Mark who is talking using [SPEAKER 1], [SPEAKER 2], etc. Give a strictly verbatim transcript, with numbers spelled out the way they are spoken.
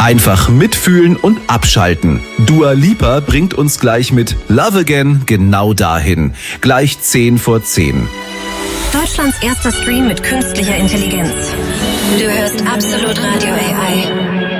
[SPEAKER 1] Einfach mitfühlen und abschalten. Dua Lipa bringt uns gleich mit Love Again genau dahin. Gleich zehn vor zehn.
[SPEAKER 2] Deutschlands erster Stream mit künstlicher Intelligenz. Du hörst Absolut Radio A I.